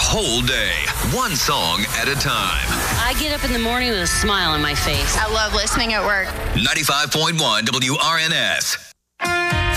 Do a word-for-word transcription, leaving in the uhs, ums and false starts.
whole day, one song at a time. I get up in the morning with a smile on my face. I love listening at work. ninety-five point one W R N S.